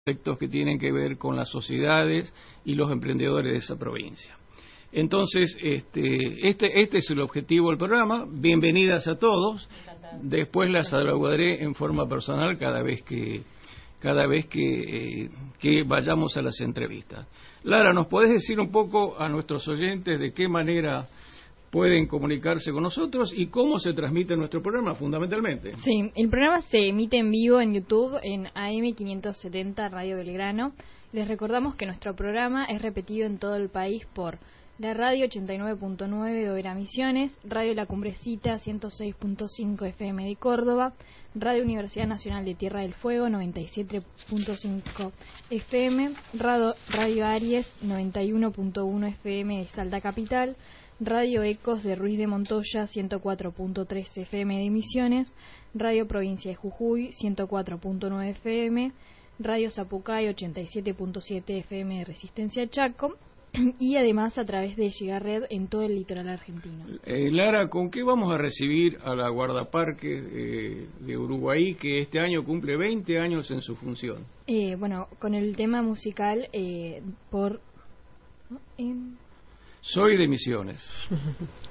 aspectos que tienen que ver con las sociedades y los emprendedores de esa provincia. Entonces, este es el objetivo del programa. Bienvenidas a todos. Después las saludaré en forma personal cada vez que vayamos a las entrevistas. Lara, ¿nos podés decir un poco a nuestros oyentes de qué manera pueden comunicarse con nosotros y cómo se transmite nuestro programa, fundamentalmente? Sí, el programa se emite en vivo en YouTube en AM570 Radio Belgrano. Les recordamos que nuestro programa es repetido en todo el país por la radio 89.9 de Oberá Misiones, Radio La Cumbrecita 106.5 FM de Córdoba, Radio Universidad Nacional de Tierra del Fuego 97.5 FM, Radio Aries 91.1 FM de Salta Capital, Radio Ecos de Ruiz de Montoya 104.3 FM de Misiones, Radio Provincia de Jujuy 104.9 FM, Radio Zapucay 87.7 FM de Resistencia Chaco, y además a través de Gigared en todo el litoral argentino. Lara, ¿con qué vamos a recibir a la guardaparques de Uruguay, que este año cumple 20 años en su función? Bueno, con el tema musical Soy de Misiones.